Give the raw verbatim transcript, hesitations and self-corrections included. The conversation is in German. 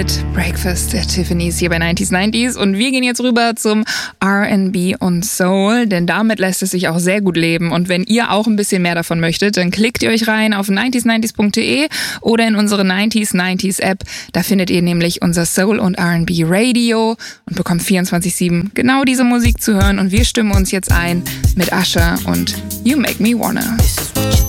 Breakfast der Tiffany's hier bei neunzig neunzig und wir gehen jetzt rüber zum R and B und Soul, denn damit lässt es sich auch sehr gut leben und wenn ihr auch ein bisschen mehr davon möchtet, dann klickt ihr euch rein auf neunzig neunzig punkt de oder in unsere neunzig neunzig App, da findet ihr nämlich unser Soul und R and B Radio und bekommt vierundzwanzig sieben genau diese Musik zu hören und wir stimmen uns jetzt ein mit Usher und You Make Me Wanna.